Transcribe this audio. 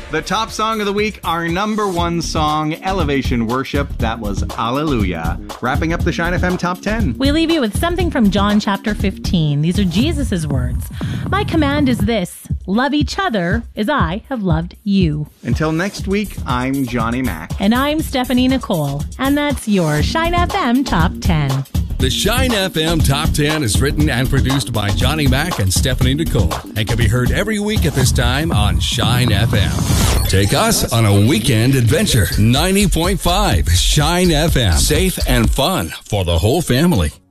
The top song of the week, our number one song, Elevation Worship. That was Hallelujah. Wrapping up the Shine FM Top 10. We leave you with something from John chapter 15. These are Jesus' words. My command is this, love each other as I have loved you. Until next week, I'm Johnny Mac. And I'm Stephanie Nicole. And that's your Shine FM Top 10. The Shine FM Top 10 is written and produced by Johnny Mac and Stephanie Nicole and can be heard every week at this time on Shine FM. Take us on a weekend adventure. 90.5 Shine FM. Safe and fun for the whole family.